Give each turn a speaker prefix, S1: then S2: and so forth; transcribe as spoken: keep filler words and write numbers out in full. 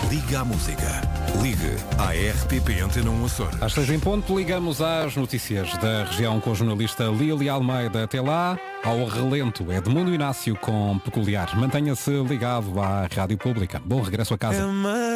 S1: Liga à música. Ligue à R T P Antena um Açores.
S2: Às seis em ponto, ligamos às notícias da região com a jornalista Lília Almeida. Até lá, ao relento, Edmundo Inácio com Peculiar. Mantenha-se ligado à Rádio Pública. Bom regresso a casa.